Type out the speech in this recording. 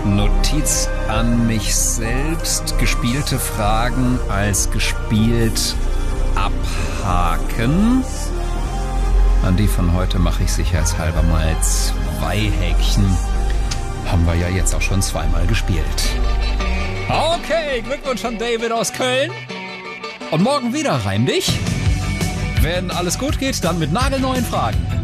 Notiz an mich selbst. Gespielte Fragen als gespielt abhaken. An die von heute mache ich sicherheitshalber mal 2 Häkchen. Haben wir ja jetzt auch schon 2-mal gespielt. Okay, Glückwunsch an David aus Köln. Und morgen wieder, reim dich. Wenn alles gut geht, dann mit nagelneuen Fragen.